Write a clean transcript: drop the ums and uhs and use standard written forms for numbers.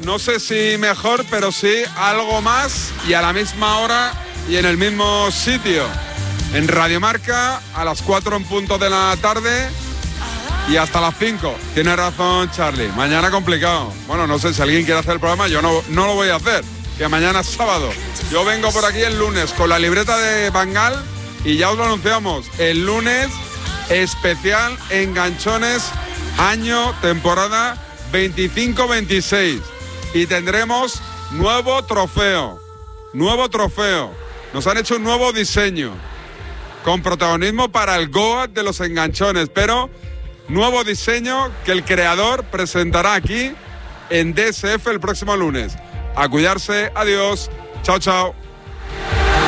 no sé si mejor, pero sí algo más y a la misma hora y en el mismo sitio. En Radio Marca, a las 4 en punto de la tarde y hasta las 5. Tiene razón Charlie, mañana complicado. Bueno, no sé si alguien quiere hacer el programa, yo no lo voy a hacer, que mañana es sábado. Yo vengo por aquí el lunes con la libreta de Bangal y ya os lo anunciamos. El lunes especial Enganchones, año, temporada 25-26. Y tendremos nuevo trofeo. Nos han hecho un nuevo diseño con protagonismo para el Goat de los Enganchones, pero nuevo diseño que el creador presentará aquí en DSF el próximo lunes. A cuidarse, adiós, chao, chao.